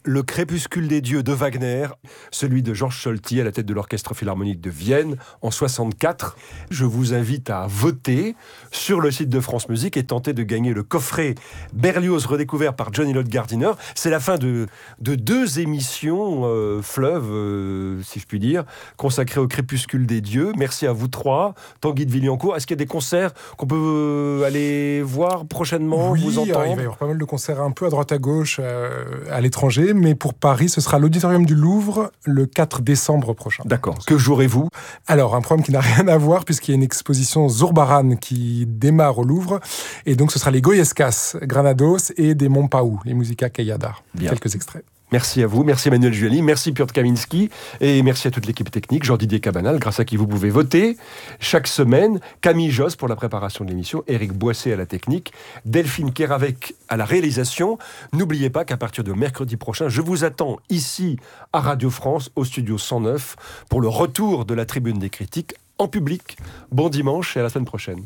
Le Crépuscule des dieux de Wagner, celui de Georges Solti à la tête de l'Orchestre Philharmonique de Vienne en 64. Je vous invite à voter sur le site de France Musique et tenter de gagner le coffret Berlioz redécouvert par John Elliott Gardiner. C'est la fin de 2 émissions fleuves, si je puis dire, consacrées au Crépuscule des dieux. Merci à vous 3. Tanguy de Villancourt, est-ce qu'il y a des concerts qu'on peut aller voir prochainement, oui, vous entendre? Il va y avoir pas mal de concerts un peu à droite à gauche à l'étranger, mais pour Paris, ce sera à l'Auditorium du Louvre le 4 décembre prochain. D'accord. Que jouerez-vous? Alors, un programme qui n'a rien à voir, puisqu'il y a une exposition Zurbaran qui démarre au Louvre, et donc ce sera les Goyescas, Granados et des Montpaou, les Musica Callada. Quelques extraits. Merci à vous, merci Emmanuel Giuliani, merci Piotr Kaminski et merci à toute l'équipe technique, Jean-Didier Cabanal, grâce à qui vous pouvez voter chaque semaine. Camille Josse pour la préparation de l'émission, Éric Boissé à la technique, Delphine Keravec à la réalisation. N'oubliez pas qu'à partir de mercredi prochain, je vous attends ici à Radio France, au studio 109, pour le retour de la Tribune des critiques en public. Bon dimanche et à la semaine prochaine.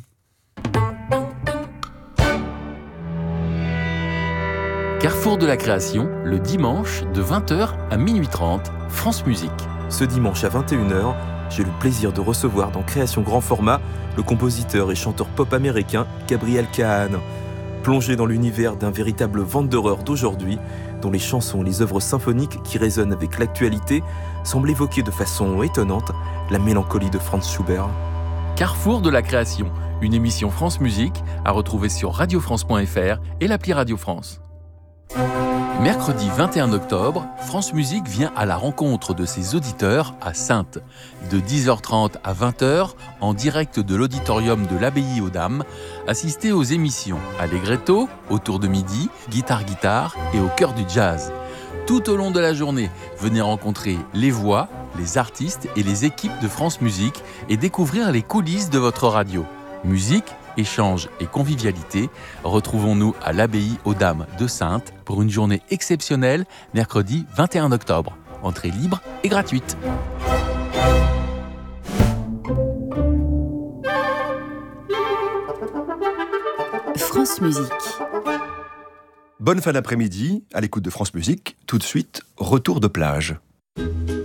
Carrefour de la création, le dimanche de 20h à minuit 30, France Musique. Ce dimanche à 21h, j'ai le plaisir de recevoir dans Création Grand Format le compositeur et chanteur pop américain Gabriel Kahane. Plongé dans l'univers d'un véritable wanderer d'aujourd'hui, dont les chansons et les œuvres symphoniques qui résonnent avec l'actualité semblent évoquer de façon étonnante la mélancolie de Franz Schubert. Carrefour de la création, une émission France Musique à retrouver sur radiofrance.fr et l'appli Radio France. Mercredi 21 octobre, France Musique vient à la rencontre de ses auditeurs à Saintes. De 10h30 à 20h, en direct de l'auditorium de l'Abbaye aux Dames, assistez aux émissions Allegretto, autour de midi, Guitare et au cœur du jazz. Tout au long de la journée, venez rencontrer les voix, les artistes et les équipes de France Musique et découvrir les coulisses de votre radio. Musique, échange et convivialité, retrouvons-nous à l'Abbaye aux Dames de Saintes pour une journée exceptionnelle, mercredi 21 octobre. Entrée libre et gratuite. France Musique. Bonne fin d'après-midi, à l'écoute de France Musique. Tout de suite, retour de plage.